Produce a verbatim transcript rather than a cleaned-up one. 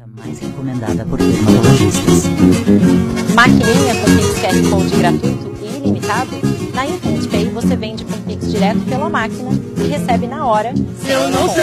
mais recomendada por dermatologistas. Maquininha com Pix Q R Code gratuito e ilimitado? Na Infinite Pay você vende com Pix direto pela máquina e recebe na hora. Eu não sei.